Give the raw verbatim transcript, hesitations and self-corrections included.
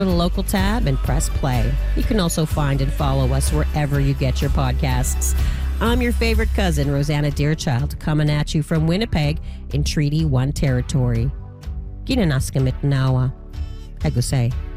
the local tab and press play. You can also find and follow us wherever you get your podcasts. I'm your favorite cousin, Rosanna Deerchild, coming at you from Winnipeg in Treaty One territory. Ginanaskamitnawa. Hagusay.